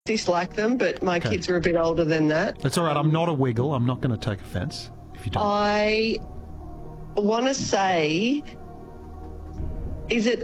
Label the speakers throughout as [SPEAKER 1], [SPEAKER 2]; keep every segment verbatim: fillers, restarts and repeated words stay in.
[SPEAKER 1] dislike them, but my
[SPEAKER 2] Okay.
[SPEAKER 1] kids are a bit older than that.
[SPEAKER 2] That's all right. I'm not a wiggle. I'm not going to take offence if you don't.
[SPEAKER 1] I want to say, is it...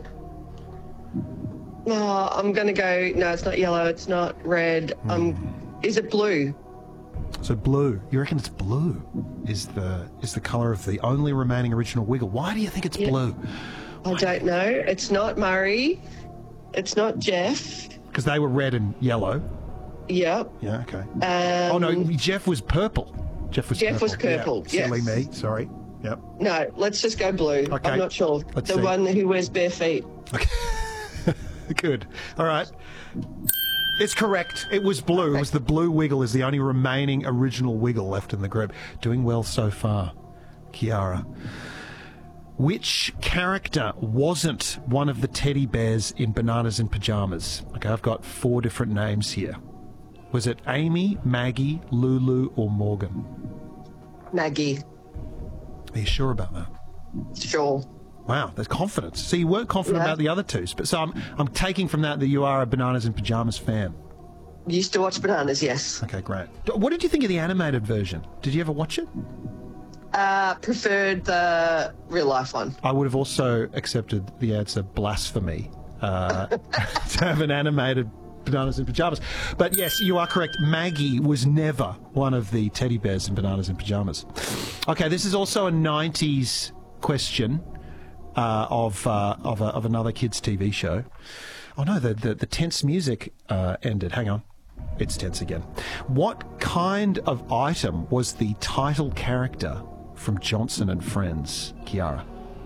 [SPEAKER 1] Oh, I'm going to go, no, it's not yellow, it's not red.
[SPEAKER 2] Hmm.
[SPEAKER 1] Um, is it blue?
[SPEAKER 2] So blue. You reckon it's blue is the is the colour of the only remaining original wiggle. Why do you think it's
[SPEAKER 1] Yeah.
[SPEAKER 2] blue?
[SPEAKER 1] I don't know. It's not Murray. It's not Jeff.
[SPEAKER 2] Because they were red and yellow.
[SPEAKER 1] Yep.
[SPEAKER 2] Yeah, okay.
[SPEAKER 1] Um,
[SPEAKER 2] oh, no, Jeff was purple. Jeff was
[SPEAKER 1] Jeff
[SPEAKER 2] purple.
[SPEAKER 1] was purple,
[SPEAKER 2] Yeah. Silly
[SPEAKER 1] yes.
[SPEAKER 2] me, sorry. Yep.
[SPEAKER 1] No, let's just go blue.
[SPEAKER 2] Okay.
[SPEAKER 1] I'm not sure.
[SPEAKER 2] Let's
[SPEAKER 1] the
[SPEAKER 2] see.
[SPEAKER 1] one who wears bare feet.
[SPEAKER 2] Okay. Good. All right. It's correct. It was blue. It was the blue wiggle is the only remaining original wiggle left in the group. Doing well so far, Kiara. Which character wasn't one of the teddy bears in Bananas in Pyjamas? Okay, I've got four different names here. Was it Amy, Maggie, Lulu, or Morgan?
[SPEAKER 1] Maggie.
[SPEAKER 2] Are you sure about that?
[SPEAKER 1] Sure.
[SPEAKER 2] Wow, there's confidence. So you weren't confident
[SPEAKER 1] Yeah.
[SPEAKER 2] about the other two. But so I'm, I'm taking from that that you are a Bananas in Pyjamas fan.
[SPEAKER 1] Used to watch Bananas, yes.
[SPEAKER 2] Okay, great. What did you think of the animated version? Did you ever watch it?
[SPEAKER 1] Uh, preferred the real life one.
[SPEAKER 2] I would have also accepted the answer blasphemy uh, to have an animated Bananas in Pyjamas. But yes, you are correct. Maggie was never one of the teddy bears in Bananas in Pyjamas. Okay, this is also a nineties question uh, of uh, of, a, of another kids' T V show. Oh no, the the, the tense music uh, ended. Hang on. It's tense again. What kind of item was the title character from Johnson and Friends, Kiara?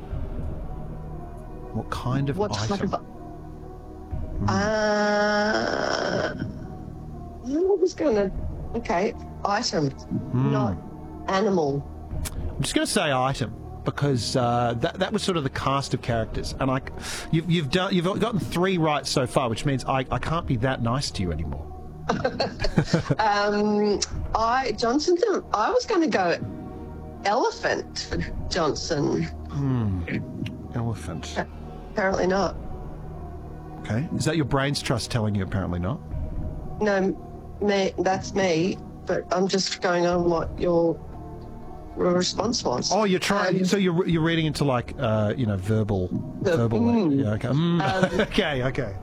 [SPEAKER 2] What kind of
[SPEAKER 1] What
[SPEAKER 2] item?
[SPEAKER 1] type of... Uh, I was going to... Okay, item,
[SPEAKER 2] Hmm.
[SPEAKER 1] not animal.
[SPEAKER 2] I'm just going to say item because uh, that that was sort of the cast of characters, and I, you've you've done you've gotten three right so far, which means I, I can't be that nice to you anymore.
[SPEAKER 1] um, I Johnson. I was going to go elephant for Johnson.
[SPEAKER 2] Elephant.
[SPEAKER 1] Apparently not.
[SPEAKER 2] Okay. Is that your brain's trust telling you? Apparently not.
[SPEAKER 1] No, me. That's me. But I'm just going on what your response was.
[SPEAKER 2] Oh, you're trying.
[SPEAKER 1] Um,
[SPEAKER 2] so you're you're reading into like uh, you know verbal
[SPEAKER 1] The-
[SPEAKER 2] verbal.
[SPEAKER 1] mm.
[SPEAKER 2] Yeah. Okay. Mm.
[SPEAKER 1] Um,
[SPEAKER 2] okay. Okay.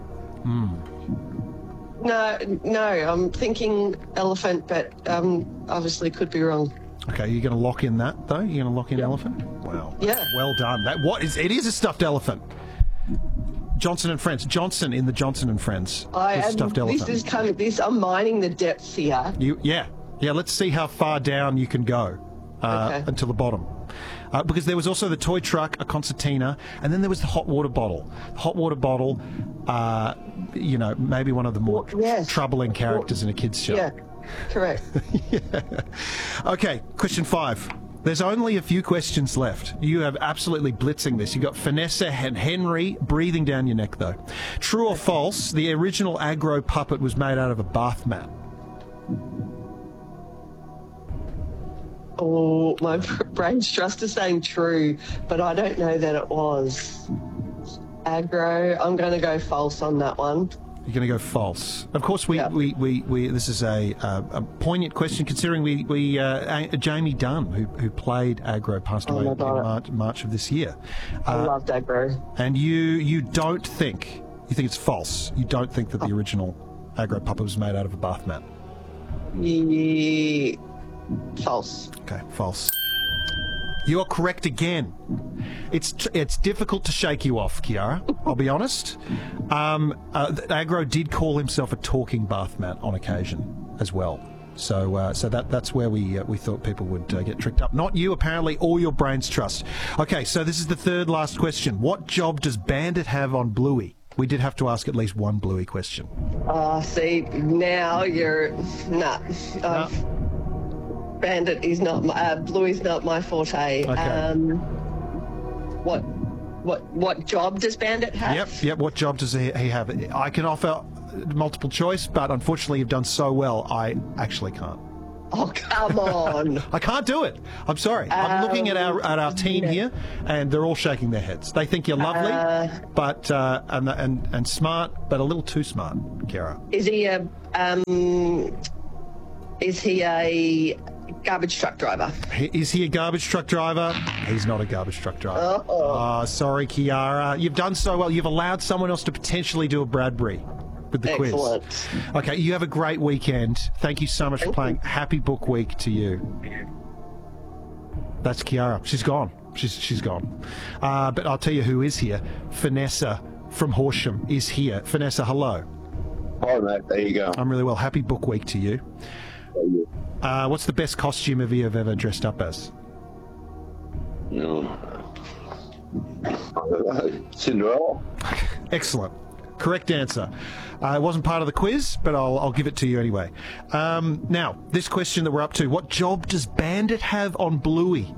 [SPEAKER 1] No, no. I'm thinking elephant, but um, obviously could be wrong.
[SPEAKER 2] Okay. You're going to lock in that though. You're going to lock in elephant. Wow.
[SPEAKER 1] Yeah.
[SPEAKER 2] Well done. That what is? It is a stuffed elephant. Johnson and Friends. Johnson in the Johnson and Friends.
[SPEAKER 1] I
[SPEAKER 2] was
[SPEAKER 1] am,
[SPEAKER 2] stuffed elephant.
[SPEAKER 1] This is kind of this. I'm mining the depths here.
[SPEAKER 2] You, yeah, yeah. Let's see how far down you can go uh,
[SPEAKER 1] Okay.
[SPEAKER 2] until the bottom, uh, because there was also the toy truck, a concertina, and then there was the hot water bottle. The hot water bottle, uh, you know, maybe one of the more
[SPEAKER 1] Yes.
[SPEAKER 2] troubling characters in a kids show.
[SPEAKER 1] Yeah, correct.
[SPEAKER 2] Okay, question five. There's only a few questions left. You have absolutely blitzing this. You've got Vanessa and Henry breathing down your neck, though. True or false, the original aggro puppet was made out of a bath mat?
[SPEAKER 1] Oh, my brain's trust is saying true, but I don't know that it was. Aggro, I'm going to go false on that one.
[SPEAKER 2] You're going to go false. Of course, we,
[SPEAKER 1] Yeah.
[SPEAKER 2] we, we, we this is a, uh, a poignant question considering we, we uh, a- Jamie Dunn, who, who played Aggro, passed
[SPEAKER 1] Oh
[SPEAKER 2] away
[SPEAKER 1] my
[SPEAKER 2] in
[SPEAKER 1] God.
[SPEAKER 2] March, March of this year.
[SPEAKER 1] I
[SPEAKER 2] Uh,
[SPEAKER 1] loved aggro.
[SPEAKER 2] and you you don't think, you think it's false. You don't think that the original Aggro puppet was made out of a bath mat.
[SPEAKER 1] Yeah, false.
[SPEAKER 2] Okay, false. You are correct again. It's it's difficult to shake you off, Kiara. I'll be honest. Um, uh, Aggro did call himself a talking bath mat on occasion as well. So uh, so that that's where we uh, we thought people would uh, get tricked up. Not you, apparently, or your brain's trust. Okay, so this is the third last question. What job does Bandit have on Bluey? We did have to ask at least one Bluey question.
[SPEAKER 1] Oh, see, now you're... Nah. Uh, Bandit is not my... Uh, Bluey's not my forte.
[SPEAKER 2] Okay.
[SPEAKER 1] Um, what, what, what job does Bandit have?
[SPEAKER 2] Yep, yep. What job does he, he have? I can offer multiple choice, but unfortunately you've done so well, I actually can't.
[SPEAKER 1] Oh, come on.
[SPEAKER 2] I can't do it. I'm sorry. I'm looking at our at our team here, and they're all shaking their heads. They think you're lovely,
[SPEAKER 1] Uh,
[SPEAKER 2] but uh, and, and and smart, but a little too smart, Kiara.
[SPEAKER 1] Is he a um? Is he a garbage truck driver?
[SPEAKER 2] He- Is he a garbage truck driver? He's not a garbage truck driver.
[SPEAKER 1] Uh-oh.
[SPEAKER 2] Oh, sorry, Kiara. You've done so well. You've allowed someone else to potentially do a Bradbury with the
[SPEAKER 1] Excellent.
[SPEAKER 2] quiz. Okay, you have a great weekend. Thank you so much for playing. Happy Book Week to you. That's Kiara. She's gone. She's she's gone. Uh, but I'll tell you who is here. Vanessa from Horsham is here. Vanessa, hello.
[SPEAKER 3] Hi, mate. There you go.
[SPEAKER 2] I'm really well. Happy Book Week to you. Uh, what's the best costume of you have ever dressed up as?
[SPEAKER 3] Mm. Cinderella.
[SPEAKER 2] Excellent. Correct answer. Uh, it wasn't part of the quiz, but I'll, I'll give it to you anyway. Um, now, this question that we're up to. What job does Bandit have on Bluey?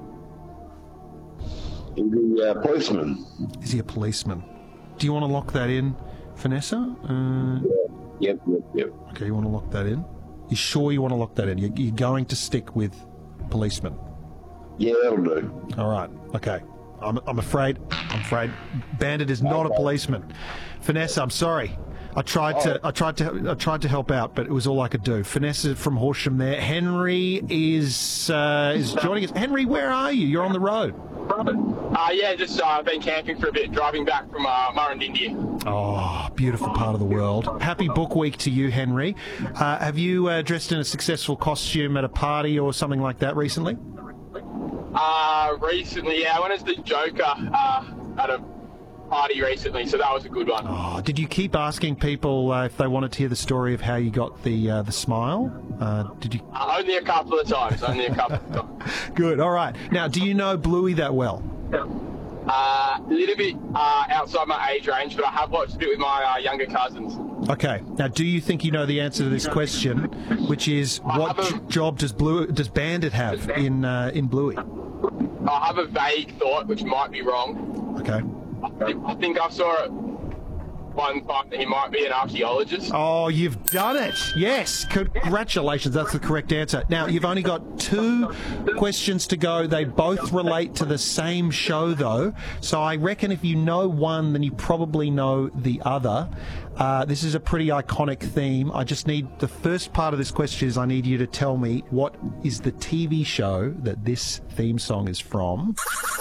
[SPEAKER 3] The uh, policeman.
[SPEAKER 2] Is he a policeman? Do you want to lock that in, Vanessa? Uh,
[SPEAKER 3] Yep, yep, yep.
[SPEAKER 2] okay, you want to lock that in? You sure you want to lock that in? You're, you're going to stick with policeman?
[SPEAKER 3] Yeah, that'll do.
[SPEAKER 2] All right. Okay. I'm, I'm afraid. I'm afraid. Bandit is not a policeman. Vanessa, I'm sorry. I tried to. I tried to. I tried to help out, but it was all I could do. Vanessa from Horsham there. Henry is uh, is joining us. Henry, where are you? You're on the road.
[SPEAKER 4] Uh, yeah, just uh, been camping for a bit, driving back from uh, Murrindindi.
[SPEAKER 2] Oh, beautiful part of the world. Happy Book Week to you, Henry. Uh, have you uh, dressed in a successful costume at a party or something like that recently?
[SPEAKER 4] Uh, recently, yeah, I went as the Joker uh, at a party recently, so that was a good one.
[SPEAKER 2] Oh, did you keep asking people uh, if they wanted to hear the story of how you got the uh, the smile? Uh, did you?
[SPEAKER 4] Uh, only a couple of times, only a couple of times.
[SPEAKER 2] Good. All right. Now, do you know Bluey that well?
[SPEAKER 4] Uh, a little bit uh, outside my age range, but I have watched a bit with my uh, younger cousins.
[SPEAKER 2] Okay. Now, do you think you know the answer to this question, which is what
[SPEAKER 4] have a-
[SPEAKER 2] j- job does Blue does Bandit have in uh, in Bluey?
[SPEAKER 4] I have a vague thought, which might be wrong.
[SPEAKER 2] Okay.
[SPEAKER 4] I think, I think I saw it one time that he might be an archaeologist.
[SPEAKER 2] Oh, you've done it! Yes, congratulations. That's the correct answer. Now, you've only got two questions to go. They both relate to the same show, though. So I reckon if you know one, then you probably know the other. Uh, this is a pretty iconic theme. I just need the first part of this question is I need you to tell me what is the T V show that this theme song is from.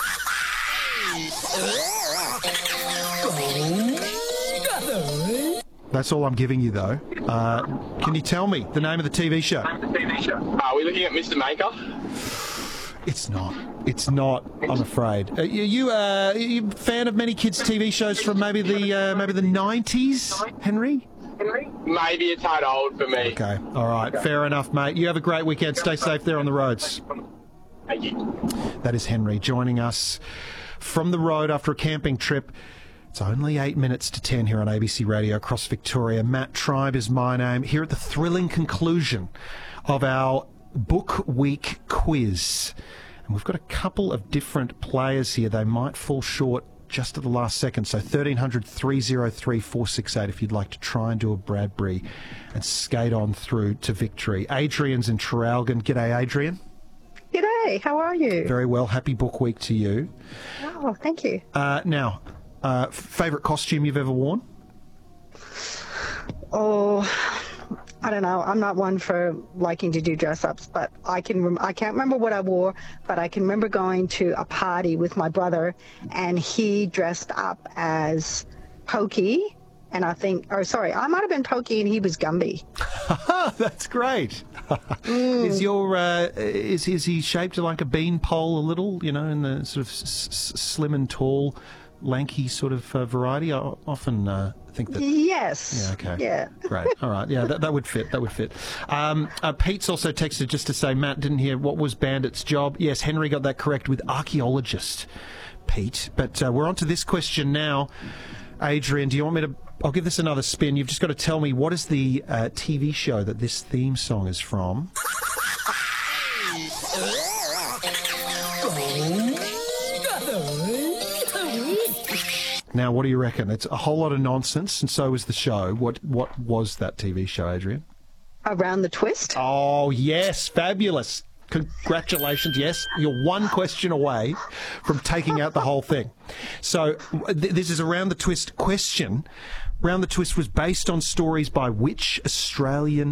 [SPEAKER 2] That's all I'm giving you, though. Uh, can you tell me the name of the T V show?
[SPEAKER 4] The T V show. Are we looking at Mister Maker?
[SPEAKER 2] It's not. It's not. I'm afraid. Uh, you, you, uh, you a fan of many kids' T V shows from maybe the uh, maybe the nineties, Henry?
[SPEAKER 4] Maybe it's hard old for me.
[SPEAKER 2] Okay. All right. Fair enough, mate. You have a great weekend. Stay safe there on the roads.
[SPEAKER 4] Thank you.
[SPEAKER 2] That is Henry joining us from the road after a camping trip. It's only eight minutes to ten here on A B C Radio across Victoria. Matt Tribe is my name. Here at the thrilling conclusion of our Book Week quiz. And we've got a couple of different players here. They might fall short just at the last second. So thirteen hundred, three oh three, four six eight if you'd like to try and do a Bradbury and skate on through to victory. Adrian's in Traralgon. G'day, Adrian.
[SPEAKER 5] G'day, how are you?
[SPEAKER 2] Very well. Happy Book Week to you.
[SPEAKER 5] Oh, thank you.
[SPEAKER 2] Uh, now, uh, favourite costume you've ever worn?
[SPEAKER 5] Oh, I don't know. I'm not one for liking to do dress-ups, but I can. Rem- I can't remember what I wore, but I can remember going to a party with my brother, and he dressed up as Pokey, and I think, or sorry, I might have been Pokey, and he was Gumby.
[SPEAKER 2] That's great. mm. Is your uh, is is he shaped like a beanpole a little? You know, in the sort of s- s- slim and tall, lanky sort of uh, variety. I often uh, think that.
[SPEAKER 5] Yes.
[SPEAKER 2] Yeah. Okay.
[SPEAKER 5] Yeah.
[SPEAKER 2] Great. All right. Yeah, that, that would fit. That would fit. Um, uh, Pete's also texted just to say Matt didn't hear what was Bandit's job. Yes, Henry got that correct with archaeologist, Pete. But uh, we're on to this question now. Adrian, do you want me to? I'll give this another spin. You've just got to tell me what is the uh, T V show that this theme song is from. Now, what do you reckon? It's a whole lot of nonsense, and so is the show. What what was that T V show, Adrian?
[SPEAKER 5] Around the Twist.
[SPEAKER 2] Oh, yes, fabulous. Congratulations, yes. You're one question away from taking out the whole thing. So th- this is a Round the Twist question. Round the Twist was based on stories by which Australian